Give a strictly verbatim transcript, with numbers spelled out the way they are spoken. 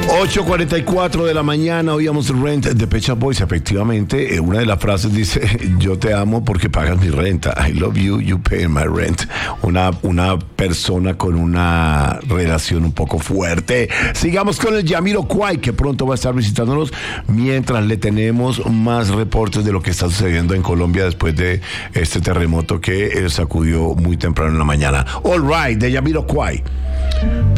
ocho cuarenta y cuatro de la mañana, oíamos Rent de Pet Shop Boys. Efectivamente, una de las frases dice: yo te amo porque pagas mi renta. I love you, you pay my rent. Una, una persona con una relación un poco fuerte. Sigamos con el Jamiroquai, que pronto va a estar visitándonos, mientras le tenemos más reportes de lo que está sucediendo en Colombia después de este terremoto que sacudió muy temprano en la mañana. All right, de Jamiroquai.